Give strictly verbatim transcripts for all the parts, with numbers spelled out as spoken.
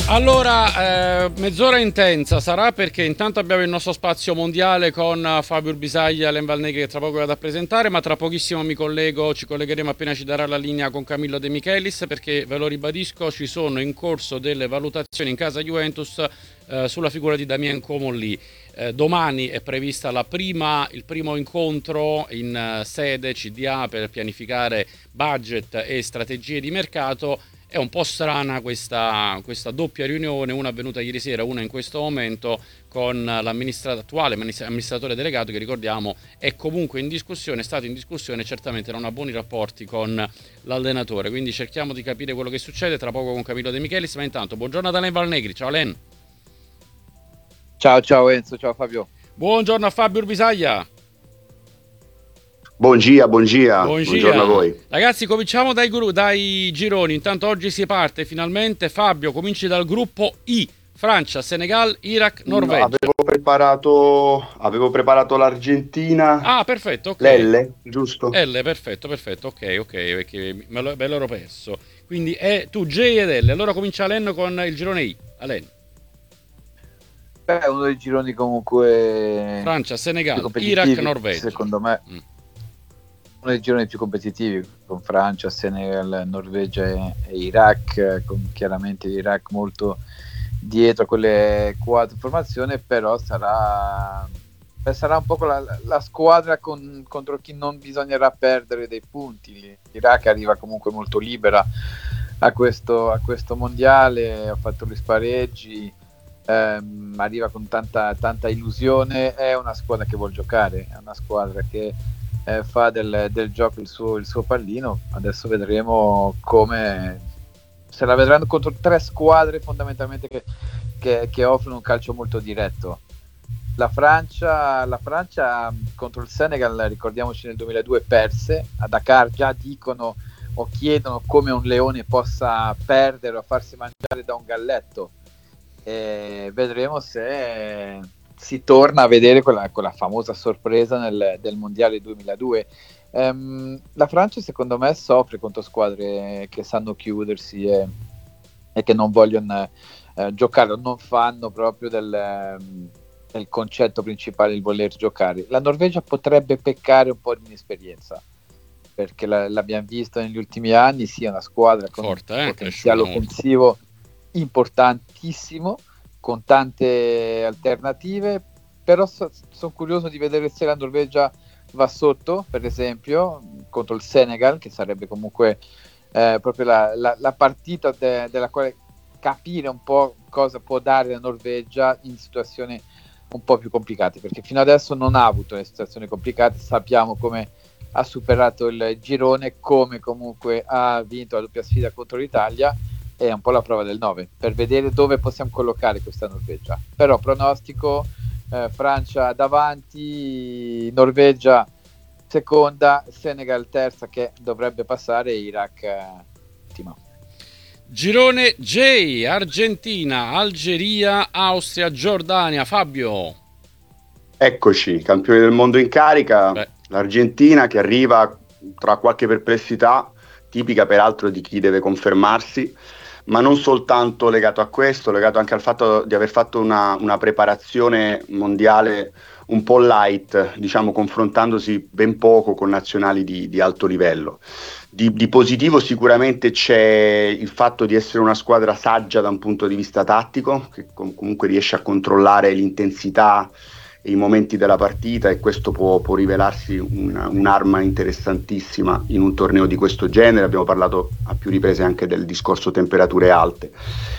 Allora, eh, mezz'ora intensa sarà perché intanto abbiamo il nostro spazio mondiale con eh, Fabio Bisaglia e Alain Valnegri che tra poco vado a presentare, ma tra pochissimo mi collego, ci collegheremo appena ci darà la linea con Camillo De Michelis, perché ve lo ribadisco, ci sono in corso delle valutazioni in casa Juventus eh, sulla figura di Damien Comolli. Eh, domani è prevista la prima, il primo incontro in eh, sede C D A per pianificare budget e strategie di mercato. È un po' strana questa, questa doppia riunione, una avvenuta ieri sera, una in questo momento, con l'amministratore attuale amministratore delegato, che ricordiamo è comunque in discussione, è stato in discussione, certamente non ha buoni rapporti con l'allenatore. Quindi cerchiamo di capire quello che succede tra poco con Camillo De Michelis, ma intanto buongiorno ad Alain Valnegri. Ciao Alain. Ciao ciao Enzo, ciao Fabio. Buongiorno a Fabio Urbisaglia. Buongia, buongia, buongiorno a voi. Ragazzi, cominciamo dai, gru- dai gironi. Intanto oggi si parte finalmente. Fabio, cominci dal gruppo I: Francia, Senegal, Iraq, Norvegia. No, avevo preparato avevo preparato l'Argentina. Ah, perfetto, ok. L'L, giusto? L, perfetto, perfetto, ok, ok, perché me, lo, me l'ero perso. Quindi è tu J ed L. Allora comincia Alain con il girone I. Alain. Beh, uno dei gironi comunque Francia, Senegal, Iraq, Norvegia. Secondo me mm. uno dei gironi più competitivi, con Francia, Senegal, Norvegia e, e Iraq, con chiaramente l'Iraq molto dietro a quelle quattro formazioni, però sarà, beh, sarà un po' la, la squadra con, contro chi non bisognerà perdere dei punti. L'Iraq arriva comunque molto libera a questo, a questo mondiale, ha fatto gli spareggi, ehm, arriva con tanta, tanta illusione, è una squadra che vuol giocare, è una squadra che Eh, fa del, del gioco il suo, il suo pallino. Adesso vedremo come se la vedranno contro tre squadre fondamentalmente che, che, che offrono un calcio molto diretto. La Francia, la Francia contro il Senegal, ricordiamoci, nel duemiladue perse a Dakar. Già dicono o chiedono come un leone possa perdere o farsi mangiare da un galletto, e vedremo se si torna a vedere quella, quella famosa sorpresa nel, del mondiale duemiladue. Um, la Francia secondo me soffre contro squadre che sanno chiudersi e, e che non vogliono eh, giocare, o non fanno proprio del, del concetto principale il voler giocare. La Norvegia potrebbe peccare un po' di inesperienza, perché la, l'abbiamo visto negli ultimi anni, sia sì, una squadra con Forte, un eh, potenziale offensivo importantissimo, con tante alternative, però so, sono curioso di vedere se la Norvegia va sotto, per esempio, contro il Senegal, che sarebbe comunque eh, proprio la, la, la partita de, della quale capire un po' cosa può dare la Norvegia in situazioni un po' più complicate, perché fino adesso non ha avuto le situazioni complicate. Sappiamo come ha superato il girone, come comunque ha vinto la doppia sfida contro l'Italia. È un po' la prova del nove per vedere dove possiamo collocare questa Norvegia. Però pronostico eh, Francia davanti, Norvegia seconda, Senegal terza, che dovrebbe passare, Iraq eh, ultima. Girone J: Argentina, Algeria, Austria, Giordania. Fabio. Eccoci, campioni del mondo in carica. Beh. L'Argentina che arriva tra qualche perplessità, tipica peraltro di chi deve confermarsi, ma non soltanto legato a questo, legato anche al fatto di aver fatto una, una preparazione mondiale un po' light, diciamo, confrontandosi ben poco con nazionali di, di alto livello. Di, di positivo sicuramente c'è il fatto di essere una squadra saggia da un punto di vista tattico, che com- comunque riesce a controllare l'intensità e i momenti della partita, e questo può, può rivelarsi una, un'arma interessantissima in un torneo di questo genere. Abbiamo parlato a più riprese anche del discorso temperature alte.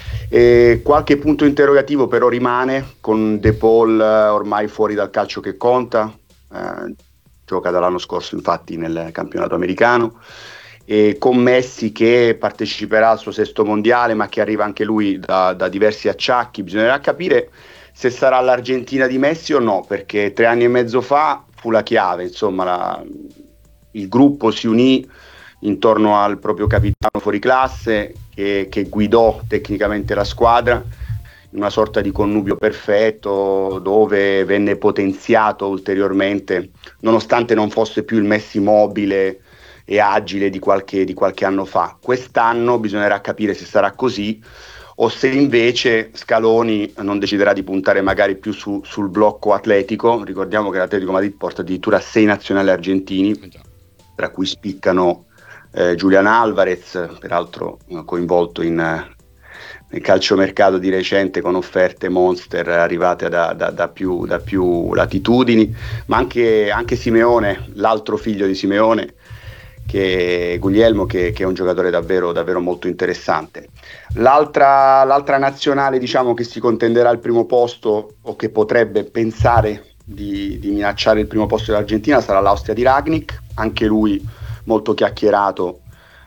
E qualche punto interrogativo però rimane, con De Paul ormai fuori dal calcio che conta, eh, gioca dall'anno scorso infatti nel campionato americano, e con Messi che parteciperà al suo sesto mondiale ma che arriva anche lui da, da diversi acciacchi. Bisognerà capire se sarà l'Argentina di Messi o no, perché tre anni e mezzo fa fu la chiave, insomma la, il gruppo si unì intorno al proprio capitano fuoriclasse che, che guidò tecnicamente la squadra in una sorta di connubio perfetto, dove venne potenziato ulteriormente, nonostante non fosse più il Messi mobile e agile di qualche, di qualche anno fa. Quest'anno bisognerà capire se sarà così o se invece Scaloni non deciderà di puntare magari più su, sul blocco atletico. Ricordiamo che l'Atletico Madrid porta addirittura sei nazionali argentini, tra cui spiccano eh, Julian Alvarez, peraltro coinvolto in, nel calciomercato di recente con offerte monster arrivate da, da, da, più, da più latitudini, ma anche, anche Simeone, l'altro figlio di Simeone, che Guglielmo, che, che è un giocatore davvero, davvero molto interessante. L'altra, l'altra nazionale, diciamo, che si contenderà il primo posto o che potrebbe pensare di, di minacciare il primo posto dell'Argentina sarà l'Austria di Rangnick, anche lui molto chiacchierato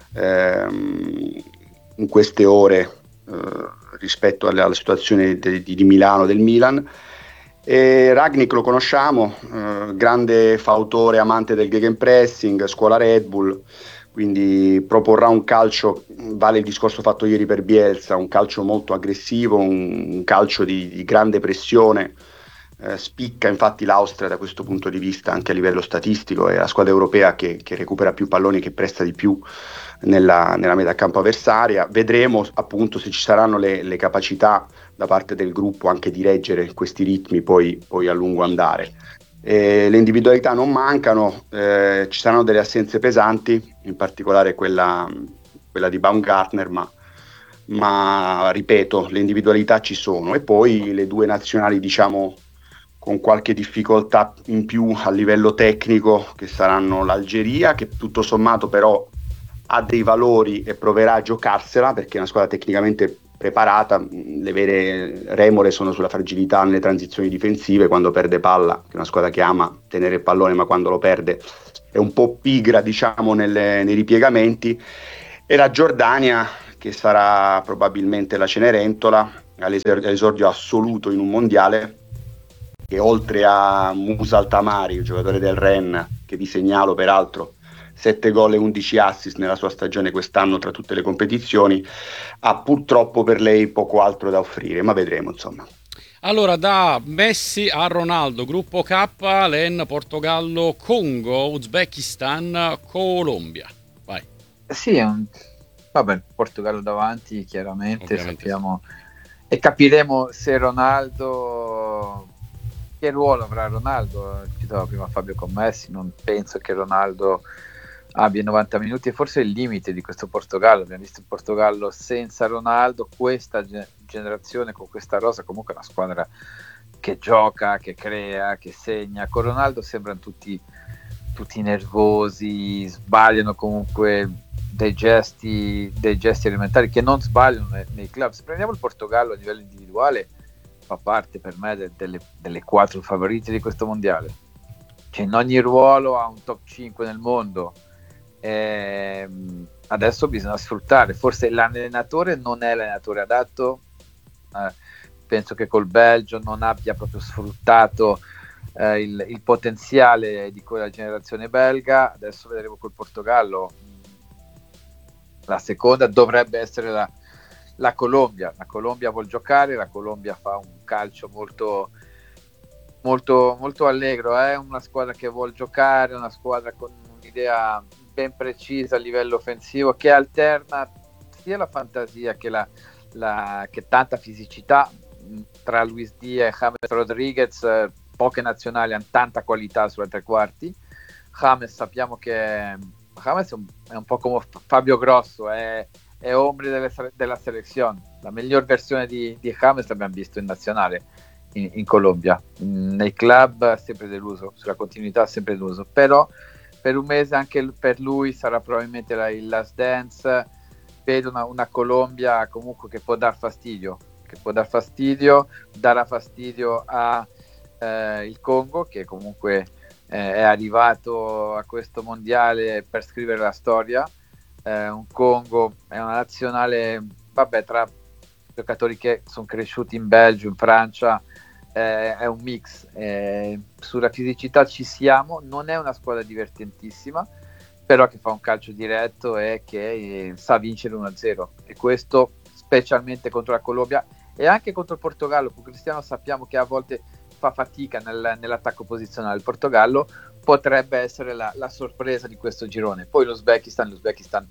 ehm, in queste ore eh, rispetto alla, alla situazione di, di Milano, del Milan. E Rangnick lo conosciamo, eh, grande fautore, amante del gegenpressing, scuola Red Bull, quindi proporrà un calcio, vale il discorso fatto ieri per Bielsa, un calcio molto aggressivo, un, un calcio di, di grande pressione. Eh, spicca infatti l'Austria da questo punto di vista anche a livello statistico, è la squadra europea che, che recupera più palloni, che presta di più nella, nella metà campo avversaria. Vedremo appunto se ci saranno le, le capacità da parte del gruppo anche di reggere questi ritmi poi, poi a lungo andare. Eh, le individualità non mancano, eh, ci saranno delle assenze pesanti, in particolare quella, quella di Baumgartner, ma, ma ripeto, le individualità ci sono. E poi le due nazionali, diciamo, con qualche difficoltà in più a livello tecnico, che saranno l'Algeria, che tutto sommato però ha dei valori e proverà a giocarsela perché è una squadra tecnicamente preparata. Le vere remore sono sulla fragilità nelle transizioni difensive, quando perde palla, che è una squadra che ama tenere il pallone, ma quando lo perde è un po' pigra, diciamo, nelle, nei ripiegamenti. E la Giordania, che sarà probabilmente la Cenerentola, all'esordio assoluto in un mondiale, che oltre a Musa Altamari, il giocatore del Rennes, che vi segnalo peraltro sette gol e undici assist nella sua stagione quest'anno tra tutte le competizioni, ha purtroppo per lei poco altro da offrire, ma vedremo, insomma. Allora, da Messi a Ronaldo, gruppo K, Len, Portogallo, Congo, Uzbekistan, Colombia. Vai. Sì, è un... vabbè, il Portogallo davanti, chiaramente, Ovviamente sappiamo, sì. E capiremo se Ronaldo... che ruolo avrà Ronaldo. Citava prima Fabio con Messi, non penso che Ronaldo abbia novanta minuti, e forse il limite di questo Portogallo. Abbiamo visto il Portogallo senza Ronaldo, questa ge- generazione con questa rosa comunque è una squadra che gioca, che crea, che segna. Con Ronaldo sembrano tutti, tutti nervosi, sbagliano comunque dei gesti, dei gesti elementari che non sbagliano nei, nei club. Se prendiamo il Portogallo a livello individuale, fa parte per me de- delle, delle quattro favorite di questo mondiale. Cioè, in ogni ruolo ha un top cinque nel mondo. E adesso bisogna sfruttare. Forse l'allenatore non è l'allenatore adatto. Eh, penso che col Belgio non abbia proprio sfruttato eh, il, il potenziale di quella generazione belga. Adesso vedremo col Portogallo. La seconda dovrebbe essere la La Colombia, la Colombia vuol giocare, la Colombia fa un calcio molto molto molto allegro, è eh? una squadra che vuol giocare, una squadra con un'idea ben precisa a livello offensivo, che alterna sia la fantasia che la, la che tanta fisicità. Tra Luis Díaz e James Rodriguez, eh, poche nazionali hanno tanta qualità sulle tre quarti. James sappiamo che James è un, è un po' come Fabio Grosso, è è ombre delle, della selezione. La miglior versione di, di James l'abbiamo visto in nazionale in, in Colombia. Nei club ha sempre deluso, sulla continuità ha sempre deluso, però per un mese anche per lui sarà probabilmente la, il last dance. Vedo una, una Colombia comunque che può dar fastidio, che può dar fastidio, darà fastidio a eh, il Congo, che comunque eh, è arrivato a questo mondiale per scrivere la storia. Eh, un Congo è una nazionale, vabbè, tra giocatori che sono cresciuti in Belgio, in Francia, eh, è un mix. Eh, sulla fisicità ci siamo, non è una squadra divertentissima, però che fa un calcio diretto e che eh, sa vincere uno a zero, e questo specialmente contro la Colombia e anche contro il Portogallo. Con Cristiano sappiamo che a volte fa fatica nel, nell'attacco posizionale. Il Portogallo potrebbe essere la, la sorpresa di questo girone. Poi l'Uzbekistan, l'Uzbekistan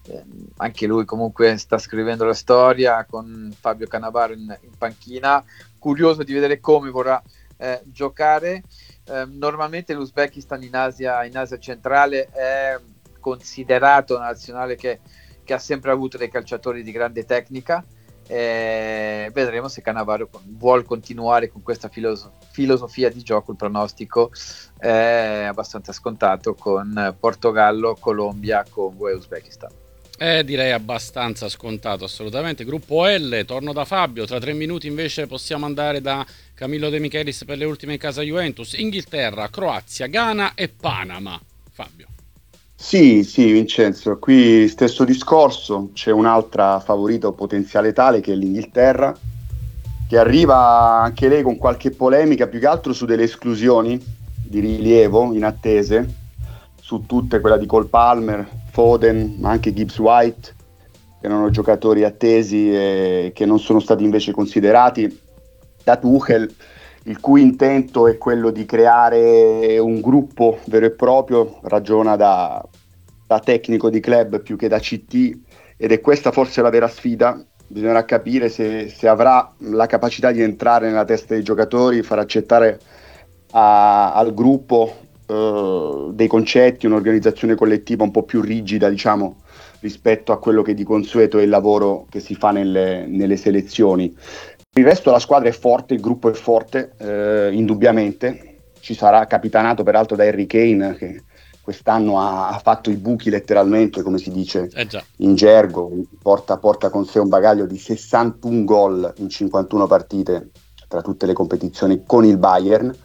eh, anche lui comunque sta scrivendo la storia con Fabio Cannavaro in, in panchina, curioso di vedere come vorrà eh, giocare. Eh, normalmente l'Uzbekistan in Asia, in Asia centrale è considerato una nazionale che, che ha sempre avuto dei calciatori di grande tecnica. Eh, vedremo se Cannavaro vuol continuare con questa filoso- filosofia di gioco. Il pronostico è abbastanza scontato con Portogallo, Colombia, Congo e Uzbekistan. Eh, direi abbastanza scontato, assolutamente. Gruppo L, torno da Fabio. Tra tre minuti invece possiamo andare da Camillo De Michelis per le ultime in casa Juventus. Inghilterra, Croazia, Ghana e Panama. Fabio. Sì, sì, Vincenzo, qui stesso discorso, c'è un'altra favorita o potenziale tale che è l'Inghilterra, che arriva anche lei con qualche polemica, più che altro su delle esclusioni di rilievo inattese, su tutte, quella di Cole Palmer, Foden, ma anche Gibbs White, che erano giocatori attesi e che non sono stati invece considerati da Tuchel, il cui intento è quello di creare un gruppo vero e proprio, ragiona da, da tecnico di club più che da C T, ed è questa forse la vera sfida. Bisognerà capire se, se avrà la capacità di entrare nella testa dei giocatori, far accettare a, al gruppo eh, dei concetti, un'organizzazione collettiva un po' più rigida, diciamo, rispetto a quello che di consueto è il lavoro che si fa nelle, nelle selezioni. Per il resto la squadra è forte, il gruppo è forte, eh, indubbiamente. Ci sarà capitanato peraltro da Harry Kane, che quest'anno ha, ha fatto i buchi letteralmente, come si dice eh già. in gergo, porta, porta con sé un bagaglio di sessantuno gol in cinquantuno partite tra tutte le competizioni con il Bayern,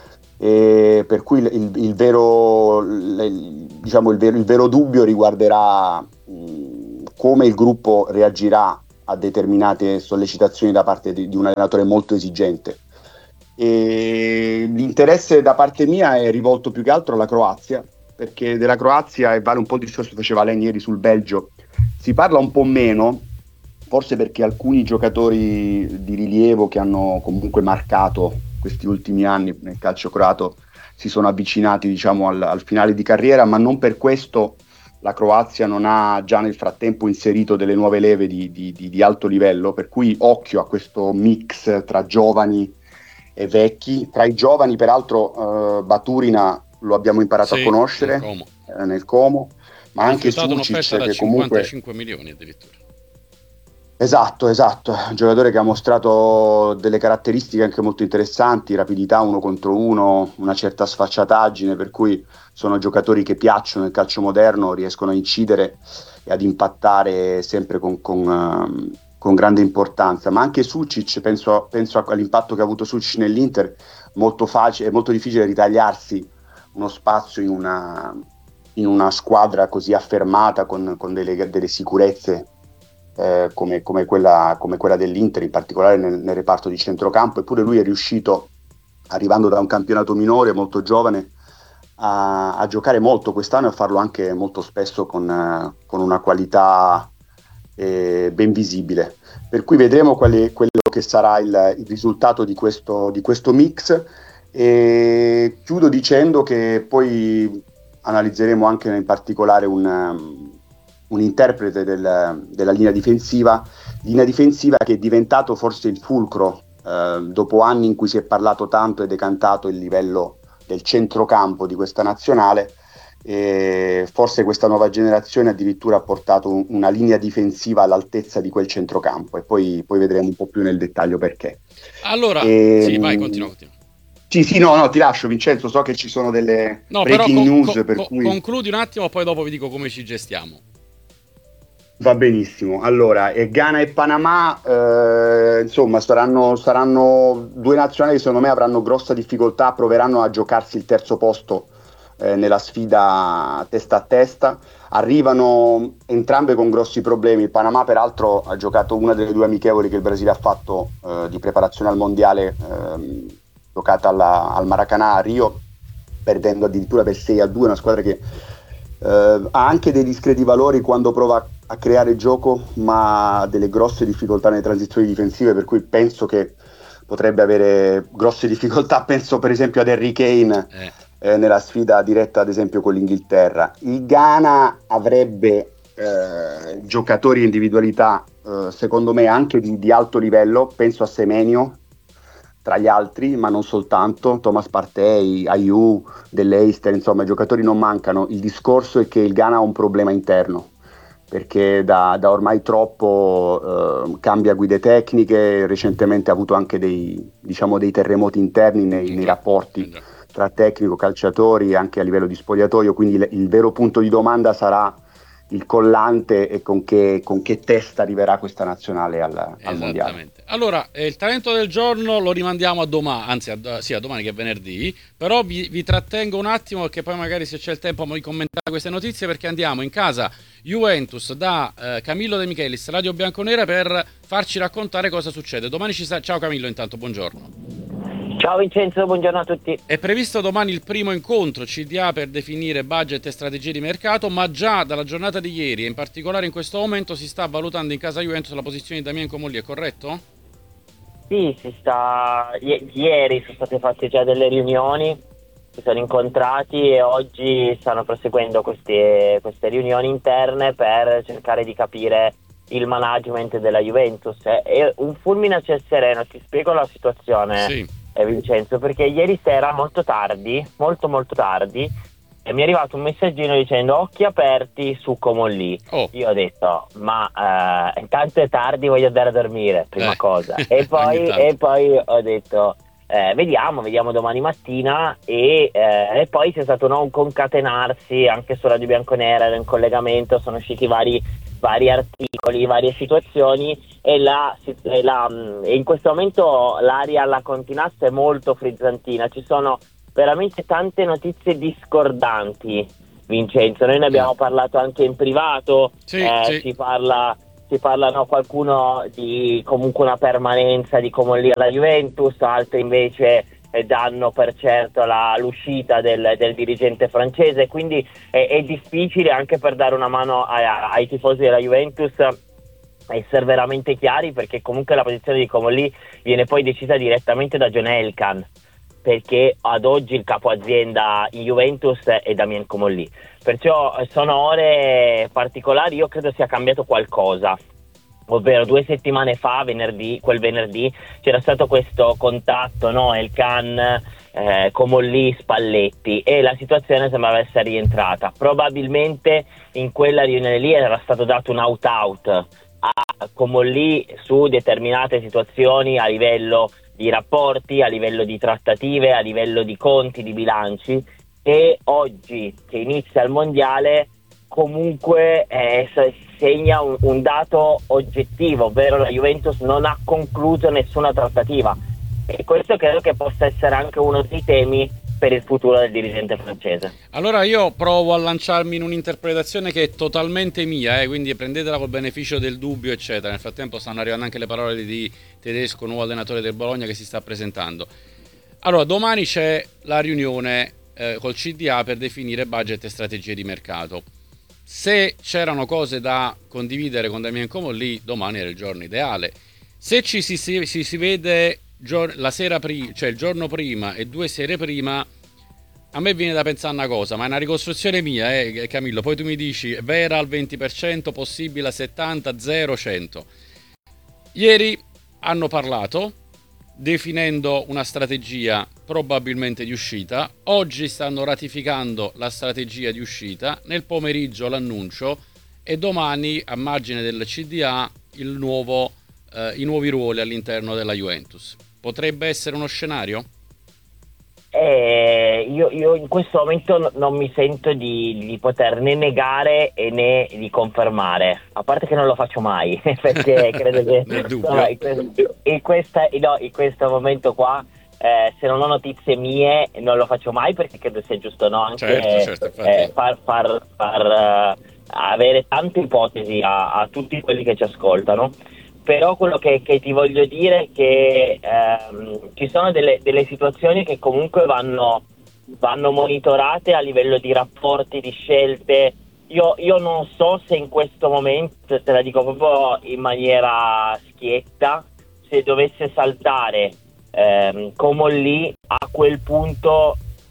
e per cui il, il, il, vero, il, diciamo il, vero, il vero dubbio riguarderà mh, come il gruppo reagirà a determinate sollecitazioni da parte di, di un allenatore molto esigente. E l'interesse da parte mia è rivolto più che altro alla Croazia, perché della Croazia, e vale un po' il discorso che faceva lei ieri sul Belgio, si parla un po' meno, forse perché alcuni giocatori di rilievo che hanno comunque marcato questi ultimi anni nel calcio croato si sono avvicinati, diciamo, al, al finale di carriera, ma non per questo la Croazia non ha già nel frattempo inserito delle nuove leve di, di, di, di alto livello, per cui occhio a questo mix tra giovani e vecchi. Tra i giovani peraltro eh, Baturina lo abbiamo imparato sì, a conoscere nel Como, eh, nel Como, ma anche Sucic, da che cinquantacinque comunque milioni addirittura. Esatto, esatto, un giocatore che ha mostrato delle caratteristiche anche molto interessanti, rapidità uno contro uno, una certa sfacciataggine, per cui sono giocatori che piacciono nel calcio moderno, riescono a incidere e ad impattare sempre con, con, uh, con grande importanza. Ma anche Sucic, penso, penso all'impatto che ha avuto Sucic nell'Inter, molto facile, è molto difficile ritagliarsi uno spazio in una, in una squadra così affermata, con, con delle, delle sicurezze Eh, come, come, quella, come quella dell'Inter, in particolare nel, nel reparto di centrocampo. Eppure lui è riuscito, arrivando da un campionato minore, molto giovane, a, a giocare molto quest'anno e a farlo anche molto spesso con, eh, con una qualità eh, ben visibile. Per cui vedremo quali, quello che sarà il, il risultato di questo, di questo mix, e chiudo dicendo che poi analizzeremo anche in particolare un un interprete del, della linea difensiva, linea difensiva che è diventato forse il fulcro eh, dopo anni in cui si è parlato tanto e decantato il livello del centrocampo di questa nazionale, e forse questa nuova generazione addirittura ha portato un, una linea difensiva all'altezza di quel centrocampo, e poi, poi vedremo un po' più nel dettaglio perché. Allora, e, sì, vai, continua, continua. Sì, sì, no, no, ti lascio Vincenzo, so che ci sono delle no, breaking però, news, co- per co- cui... concludi un attimo, poi dopo vi dico come ci gestiamo. Va benissimo, allora e Ghana e Panama eh, insomma saranno, saranno due nazionali che secondo me avranno grossa difficoltà, proveranno a giocarsi il terzo posto eh, nella sfida testa a testa, arrivano entrambe con grossi problemi. Il Panama peraltro ha giocato una delle due amichevoli che il Brasile ha fatto eh, di preparazione al mondiale, eh, giocata alla, al Maracanã a Rio, perdendo addirittura per sei a due, una squadra che eh, ha anche dei discreti valori quando prova a creare gioco, ma ha delle grosse difficoltà nelle transizioni difensive, per cui penso che potrebbe avere grosse difficoltà. Penso per esempio ad Harry Kane eh. Eh, nella sfida diretta ad esempio con l'Inghilterra. Il Ghana avrebbe eh, giocatori e individualità eh, secondo me anche di, di alto livello. Penso a Semenyo tra gli altri, ma non soltanto, Thomas Partey, Ayew, dell'Eister, insomma i giocatori non mancano. Il discorso è che il Ghana ha un problema interno, perché da, da ormai troppo eh, cambia guide tecniche, recentemente ha avuto anche dei, diciamo, dei terremoti interni nei, nei rapporti tra tecnico, calciatori, anche a livello di spogliatoio, quindi il, il vero punto di domanda sarà il collante e con che, con che testa arriverà questa nazionale al, al mondiale. Allora, eh, il talento del giorno lo rimandiamo a domani, anzi a, sì, a domani che è venerdì, però vi, vi trattengo un attimo perché poi magari se c'è il tempo di commentare queste notizie, perché andiamo in casa Juventus da eh, Camillo De Michelis, Radio Bianconera, per farci raccontare cosa succede. Domani ci sa... Ciao Camillo, intanto buongiorno. Ciao Vincenzo, buongiorno a tutti. È previsto domani il primo incontro C D A per definire budget e strategie di mercato, ma già dalla giornata di ieri e in particolare in questo momento si sta valutando in casa Juventus la posizione di Damien Comolli, è corretto? Sì, si sta... I- ieri sono state fatte già delle riunioni, si sono incontrati e oggi stanno proseguendo queste, queste riunioni interne per cercare di capire il management della Juventus. È un fulmine a ciel sereno, ti spiego la situazione. Sì. Eh, Vincenzo, perché ieri sera molto tardi, molto molto tardi, e mi è arrivato un messaggino dicendo occhi aperti su Comolli. Oh. Io ho detto ma eh, intanto è tardi, voglio andare a dormire, prima eh. cosa, e poi, e poi ho detto eh, vediamo, vediamo domani mattina, e, eh, e poi c'è stato no, un concatenarsi anche su Radio Bianconera, in collegamento sono usciti vari vari articoli, varie situazioni, e, la, e, la, e in questo momento l'aria alla Continassa è molto frizzantina, ci sono veramente tante notizie discordanti, Vincenzo. Noi ne abbiamo parlato anche in privato, sì, eh, sì. si parla, si parla no, qualcuno di comunque una permanenza di Comolli alla Juventus, altri invece danno per certo la, l'uscita del, del dirigente francese, quindi è, è difficile anche per dare una mano ai, ai tifosi della Juventus essere veramente chiari, perché comunque la posizione di Comolli viene poi decisa direttamente da John Elkann, perché ad oggi il capo azienda in Juventus è Damien Comolli, perciò sono ore particolari. Io credo sia cambiato qualcosa, ovvero due settimane fa, venerdì, quel venerdì, c'era stato questo contatto, no? Elkann, eh, Comolli, Spalletti, e la situazione sembrava essere rientrata. Probabilmente in quella riunione lì era stato dato un out-out a Comolli su determinate situazioni a livello di rapporti, a livello di trattative, a livello di conti, di bilanci, e oggi che inizia il mondiale comunque eh, segna un, un dato oggettivo, ovvero la Juventus non ha concluso nessuna trattativa, e questo credo che possa essere anche uno dei temi per il futuro del dirigente francese. Allora io provo a lanciarmi in un'interpretazione che è totalmente mia, eh, quindi prendetela col beneficio del dubbio eccetera. Nel frattempo stanno arrivando anche le parole di Tedesco, nuovo allenatore del Bologna, che si sta presentando. Allora domani c'è la riunione eh, col C D A per definire budget e strategie di mercato. Se c'erano cose da condividere con Damien Comolli, domani era il giorno ideale. Se ci si, si, si, si vede gior- la sera prima, cioè il giorno prima e due sere prima, a me viene da pensare una cosa, ma è una ricostruzione mia, eh, Camillo. Poi tu mi dici vera al venti per cento, possibile al settanta per cento, zero, cento. Ieri hanno parlato definendo una strategia probabilmente di uscita. Oggi stanno ratificando la strategia di uscita, nel pomeriggio l'annuncio, e domani a margine del C D A il nuovo, eh, i nuovi ruoli all'interno della Juventus. Potrebbe essere uno scenario? Eh, io, io in questo momento no, non mi sento di, di poter né negare e né di confermare, a parte che non lo faccio mai perché credo che no, in, questo, in, questa, no, in questo momento qua eh, se non ho notizie mie non lo faccio mai, perché credo sia giusto no, anche certo, certo, eh, far, far, far uh, avere tante ipotesi a, a tutti quelli che ci ascoltano. Però quello che, che ti voglio dire è che ehm, ci sono delle, delle situazioni che comunque vanno, vanno monitorate a livello di rapporti, di scelte. Io, io non so se in questo momento, te la dico proprio in maniera schietta, se dovesse saltare ehm, Comolli, a quel punto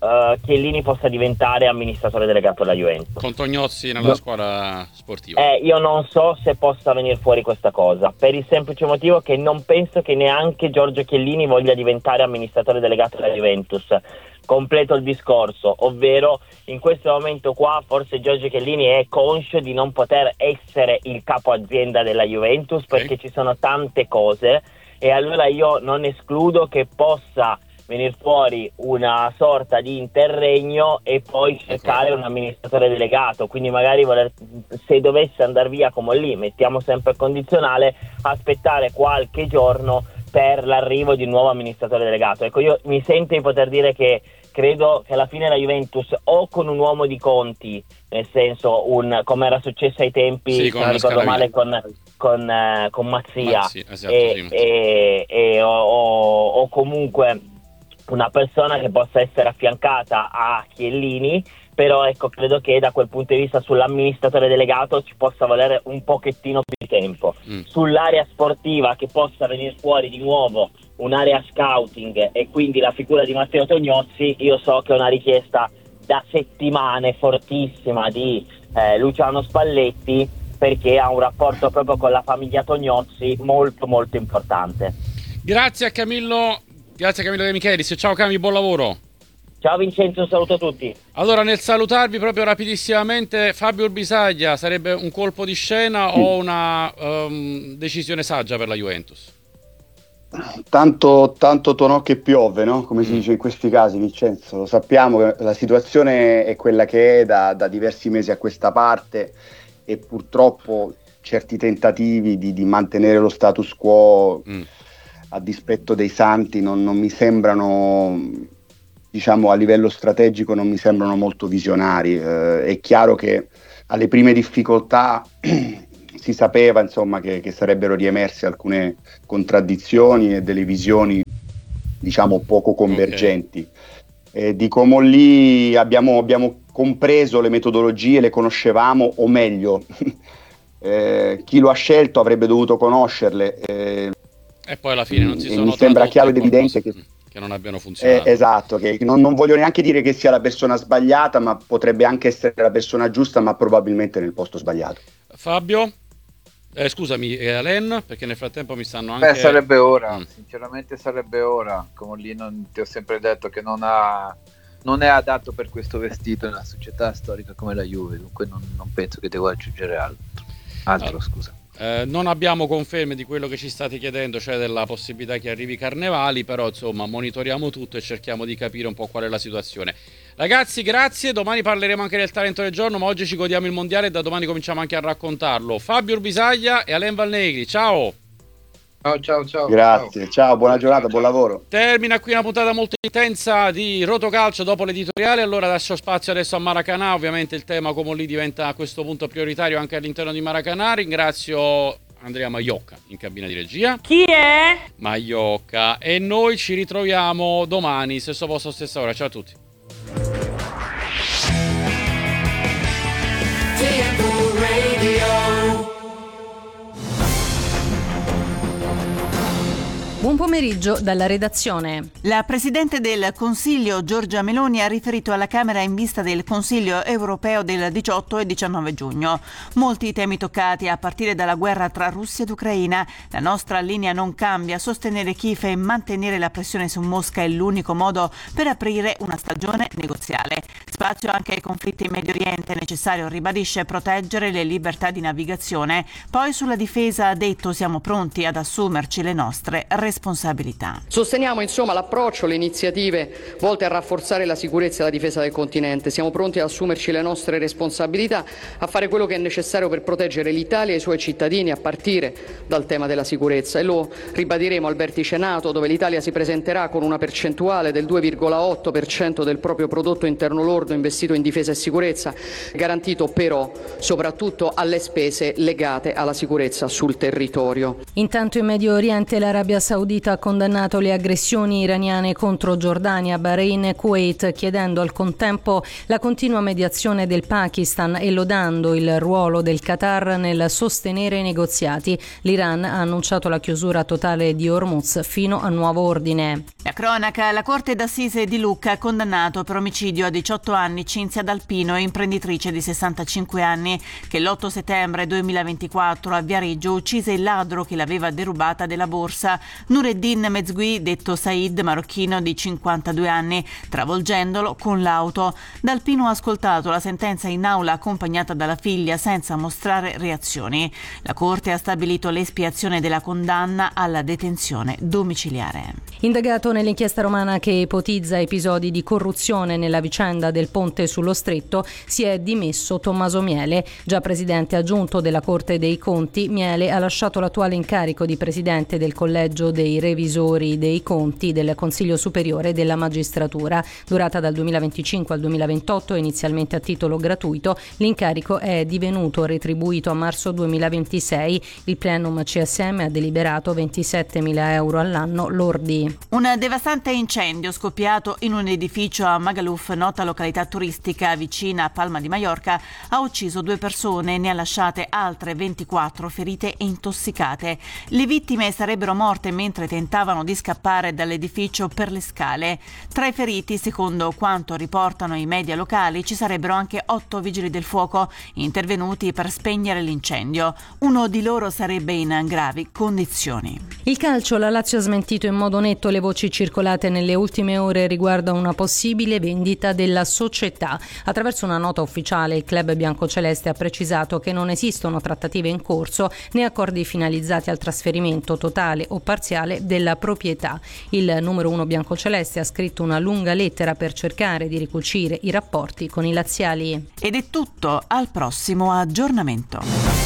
uh, Chiellini possa diventare amministratore delegato della Juventus. Con Tognozzi nella no. squadra sportiva. Eh, io non so se possa venire fuori questa cosa, per il semplice motivo che non penso che neanche Giorgio Chiellini voglia diventare amministratore delegato della Juventus. Completo il discorso, ovvero in questo momento qua forse Giorgio Chiellini è conscio di non poter essere il capo azienda della Juventus, perché okay. ci sono tante cose, e allora io non escludo che possa venire fuori una sorta di interregno e poi cercare un amministratore delegato, quindi magari voler, se dovesse andare via come lì, mettiamo sempre il condizionale, aspettare qualche giorno per l'arrivo di un nuovo amministratore delegato. Ecco, io mi sento di poter dire che credo che alla fine la Juventus, o con un uomo di conti, nel senso un come era successo ai tempi, sì, se non ricordo male, con, con, eh, con Mazzia, Mazzi, esatto, e, sì, e, e, o, o, o comunque una persona che possa essere affiancata a Chiellini, però ecco, credo che da quel punto di vista sull'amministratore delegato ci possa volere un pochettino più di tempo. Mm. Sull'area sportiva, che possa venire fuori di nuovo un'area scouting e quindi la figura di Matteo Tognozzi, io so che è una richiesta da settimane fortissima di eh, Luciano Spalletti, perché ha un rapporto proprio con la famiglia Tognozzi molto molto importante. Grazie a Camillo, grazie a Camillo De Michelis, ciao Cami, buon lavoro. Ciao Vincenzo, un saluto a tutti. Allora, nel salutarvi proprio rapidissimamente, Fabio Urbisaglia, sarebbe un colpo di scena mm. o una um, decisione saggia per la Juventus? Tanto, tanto tonò che piove, no? Come si dice in questi casi, Vincenzo. Lo sappiamo che la situazione è quella che è da, da diversi mesi a questa parte, e purtroppo certi tentativi di, di mantenere lo status quo mm. a dispetto dei santi non, non mi sembrano, diciamo, a livello strategico non mi sembrano molto visionari. Eh, è chiaro che alle prime difficoltà si sapeva, insomma, che, che sarebbero riemerse alcune contraddizioni e delle visioni, diciamo, poco convergenti. Okay. Eh, di Comolli abbiamo, abbiamo compreso le metodologie, le conoscevamo, o meglio, eh, chi lo ha scelto avrebbe dovuto conoscerle. Eh, e poi alla fine non si sono mi sembra chiaro ed evidente che, che non abbiano funzionato. Eh, esatto, che non, non voglio neanche dire che sia la persona sbagliata, ma potrebbe anche essere la persona giusta, ma probabilmente nel posto sbagliato. Fabio? Eh, scusami, eh, Alen, perché nel frattempo mi stanno anche... Beh, sarebbe ora, mm. sinceramente sarebbe ora. Come lì non, ti ho sempre detto che non, ha, non è adatto per questo vestito in una società storica come la Juve, dunque non, non penso che devo aggiungere altro. Altro, allora, scusa. Eh, non abbiamo conferme di quello che ci state chiedendo, cioè della possibilità che arrivi Carnevali, però insomma monitoriamo tutto e cerchiamo di capire un po' qual è la situazione. Ragazzi, grazie, domani parleremo anche del talento del giorno, ma oggi ci godiamo il mondiale e da domani cominciamo anche a raccontarlo. Fabio Urbisaglia e Alain Valnegri, ciao! Ciao, ciao, ciao. Grazie, ciao, ciao buona giornata, ciao, buon lavoro. Termina qui una puntata molto intensa di Rotocalcio dopo l'editoriale. Allora lascio spazio adesso a Maracanã. Ovviamente il tema come lì diventa a questo punto prioritario anche all'interno di Maracanã. Ringrazio Andrea Maiocca in cabina di regia. Chi è? Maiocca. E noi ci ritroviamo domani, stesso posto, stessa ora. Ciao a tutti. Buon pomeriggio dalla redazione. La Presidente del Consiglio Giorgia Meloni ha riferito alla Camera in vista del Consiglio europeo del diciotto e diciannove giugno. Molti i temi toccati, a partire dalla guerra tra Russia ed Ucraina. La nostra linea non cambia, sostenere Kiev e mantenere la pressione su Mosca è l'unico modo per aprire una stagione negoziale. Spazio anche ai conflitti in Medio Oriente, è necessario, ribadisce, proteggere le libertà di navigazione. Poi sulla difesa ha detto: siamo pronti ad assumerci le nostre responsabilità. responsabilità. Sosteniamo insomma l'approccio, le iniziative volte a rafforzare la sicurezza e la difesa del continente. Siamo pronti ad assumerci le nostre responsabilità, a fare quello che è necessario per proteggere l'Italia e i suoi cittadini, a partire dal tema della sicurezza. E lo ribadiremo al vertice NATO, dove l'Italia si presenterà con una percentuale del due virgola otto per cento del proprio prodotto interno lordo investito in difesa e sicurezza, garantito però soprattutto alle spese legate alla sicurezza sul territorio. Intanto in Medio Oriente l'Arabia Saudita ha condannato le aggressioni iraniane contro Giordania, Bahrain e Kuwait, chiedendo al contempo la continua mediazione del Pakistan e lodando il ruolo del Qatar nel sostenere i negoziati. L'Iran ha annunciato la chiusura totale di Hormuz fino a nuovo ordine. La cronaca, la Corte d'Assise di Lucca ha condannato per omicidio a diciotto anni Cinzia D'Alpino, imprenditrice di sessantacinque anni, che l'otto settembre duemilaventiquattro a Viareggio uccise il ladro che l'aveva derubata della borsa, Nureddin Mezgui, detto Said, marocchino di cinquantadue anni, travolgendolo con l'auto. D'Alpino ha ascoltato la sentenza in aula accompagnata dalla figlia senza mostrare reazioni. La Corte ha stabilito l'espiazione della condanna alla detenzione domiciliare. Indagato nell'inchiesta romana che ipotizza episodi di corruzione nella vicenda del ponte sullo Stretto, si è dimesso Tommaso Miele. Già presidente aggiunto della Corte dei Conti, Miele ha lasciato l'attuale incarico di presidente del Collegio dei Revisori dei Conti del Consiglio Superiore della Magistratura. Durata dal duemilaventicinque al duemilaventotto, inizialmente a titolo gratuito, l'incarico è divenuto retribuito a marzo duemilaventisei. Il plenum C S M ha deliberato ventisettemila euro all'anno lordi. Un devastante incendio scoppiato in un edificio a Magaluf, nota località turistica vicina a Palma di Mallorca, ha ucciso due persone e ne ha lasciate altre ventiquattro ferite e intossicate. Le vittime sarebbero morte mentre tentavano di scappare dall'edificio per le scale. Tra i feriti, secondo quanto riportano i media locali, ci sarebbero anche otto vigili del fuoco intervenuti per spegnere l'incendio. Uno di loro sarebbe in gravi condizioni. Il calcio, la Lazio ha smentito in modo netto le voci circolate nelle ultime ore riguardo a una possibile vendita della società. Attraverso una nota ufficiale il club biancoceleste ha precisato che non esistono trattative in corso né accordi finalizzati al trasferimento totale o parziale della proprietà. Il numero uno biancoceleste ha scritto una lunga lettera per cercare di ricucire i rapporti con i laziali. Ed è tutto, al prossimo aggiornamento.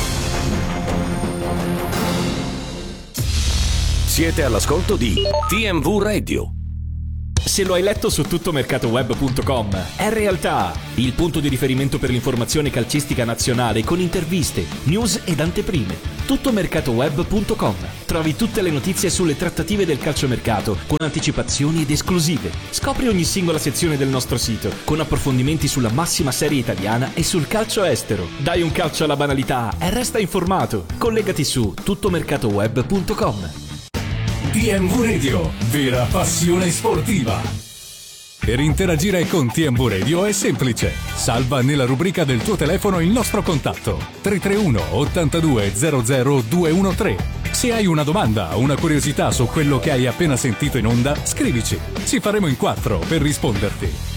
Siete all'ascolto di T M V Radio. Se lo hai letto su tuttomercatoweb punto com, è realtà, il punto di riferimento per l'informazione calcistica nazionale con interviste, news ed anteprime. tuttomercatoweb punto com. Trovi tutte le notizie sulle trattative del calciomercato con anticipazioni ed esclusive. Scopri ogni singola sezione del nostro sito con approfondimenti sulla massima serie italiana e sul calcio estero. Dai un calcio alla banalità e resta informato. Collegati su tuttomercatoweb punto com. T M V Radio, vera passione sportiva. Per interagire con T M V Radio è semplice. Salva nella rubrica del tuo telefono il nostro contatto tre tre uno ottantadue zero zero due uno tre. Se hai una domanda o una curiosità su quello che hai appena sentito in onda, scrivici. Ci faremo in quattro per risponderti.